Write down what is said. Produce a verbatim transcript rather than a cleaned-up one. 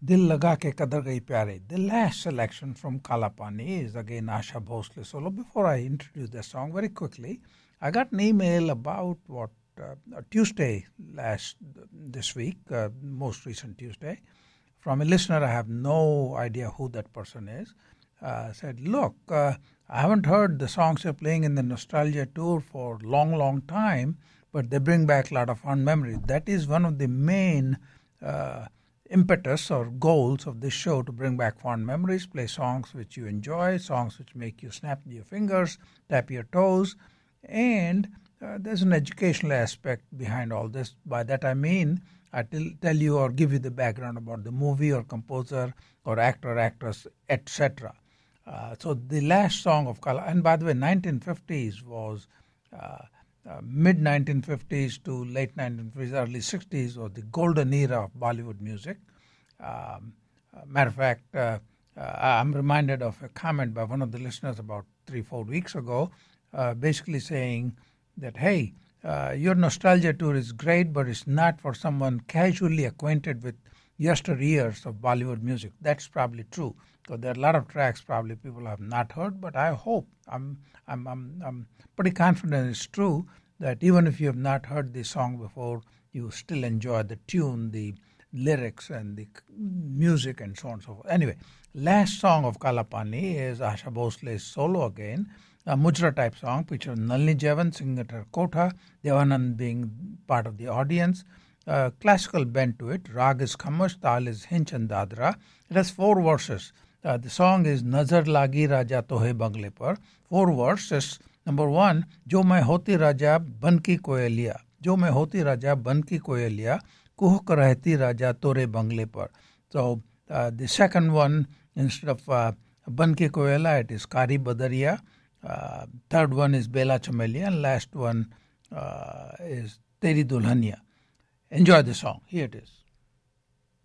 Dil Laga Ke Kadar Gayi Pyare. The last selection from Kala Pani is again Asha Bhosle solo. Before I introduce the song, very quickly, I got an email about what uh, Tuesday last this week, uh, most recent Tuesday, from a listener. I have no idea who that person is. Uh, said, look, uh, I haven't heard the songs you're playing in the Nostalgia Tour for a long, long time, but they bring back a lot of fond memories. That is one of the main uh, impetus or goals of this show, to bring back fond memories, play songs which you enjoy, songs which make you snap your fingers, tap your toes, and uh, there's an educational aspect behind all this. By that I mean, I tell, tell you or give you the background about the movie or composer or actor, actress, et cetera. Uh, so the last song of Kala, and by the way, nineteen fifties was uh, uh, mid nineteen fifties to late nineteen fifties, early sixties was the golden era of Bollywood music. Um, uh, matter of fact, uh, uh, I'm reminded of a comment by one of the listeners about three, four weeks ago, uh, basically saying that, hey, uh, your Nostalgia Tour is great, but it's not for someone casually acquainted with yesteryears of Bollywood music. That's probably true. So there are a lot of tracks probably people have not heard, but I hope, I'm I'm I'm, I'm pretty confident it's true that even if you have not heard the song before, you still enjoy the tune, the lyrics, and the music, and so on and so forth. Anyway, last song of Kalapani is Asha Bhosle's solo again, a Mujra type song, featuring Nalini Javan singing at her kotha, Devanand being part of the audience. Uh, classical bent to it. Rag is Kamash, Tal is Hinch and Dadra. It has four verses. Uh, the song is Nazar Lagi Raja Tohe Bangle Par. Four verses. Number one, Jo Main Hoti Raja Ban Ki Koyaliya. Jo Main Hoti Raja Ban Ki Koyaliya. Kuhuk Rahti Raja Tore Bangle Par. So uh, the second one, instead of uh, Ban Ki Koyaliya, it is Kari Badariya. Uh, third one is Bela Chamelia. And last one uh, is Teri Dulhania. Enjoy the song. Here it is.